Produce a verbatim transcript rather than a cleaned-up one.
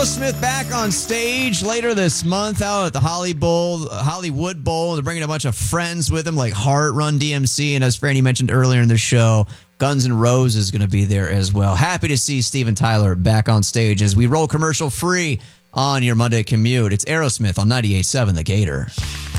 Aerosmith back on stage later this month out at the Holly Bowl, Hollywood Bowl. They're bringing a bunch of friends with them like Heart, Run D M C, and as Franny mentioned earlier in the show, Guns N' Roses is going to be there as well. Happy to see Steven Tyler back on stage as we roll commercial free on your Monday commute. It's Aerosmith on ninety-eight point seven The Gator.